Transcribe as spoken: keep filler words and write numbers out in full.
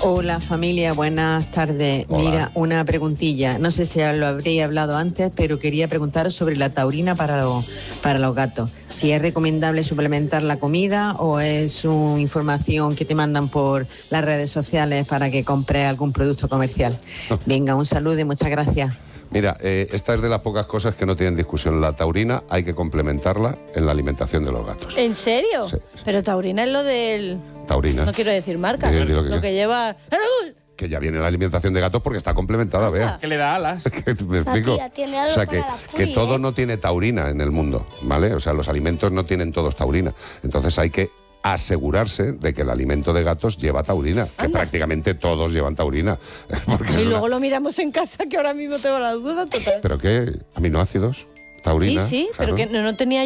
Hola familia, buenas tardes. Hola. Mira, una preguntilla. No sé si lo habría hablado antes, pero quería preguntaros sobre la taurina para los, para los gatos. Si es recomendable suplementar la comida o es una información que te mandan por las redes sociales para que compres algún producto comercial. Venga, un saludo y muchas gracias. Mira, eh, esta es de las pocas cosas que no tienen discusión. La taurina hay que complementarla en la alimentación de los gatos. ¿En serio? Sí. Pero taurina es lo del... Taurina. No quiero decir marca, Di- ¿no? di lo que Lo quieras. que lleva... Que ya viene la alimentación de gatos porque está complementada, vea. Que le da alas. Que ¿Me explico? tía tiene algo O sea, que, para la que puli, todo ¿eh? no tiene taurina en el mundo, ¿vale? O sea, los alimentos no tienen todos taurina. Entonces hay que asegurarse de que el alimento de gatos lleva taurina, que Anda. prácticamente todos llevan taurina. Porque es Y una- luego lo miramos en casa, que ahora mismo tengo la duda total. ¿Pero qué? ¿Aminoácidos? ¿Taurina? Sí, sí, pero Claro. que no, no tenía